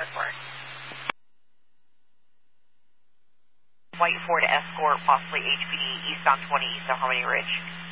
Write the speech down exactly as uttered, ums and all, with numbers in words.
Escort. White Ford Escort, possibly H P D, eastbound twenty, East of Harmony Ridge.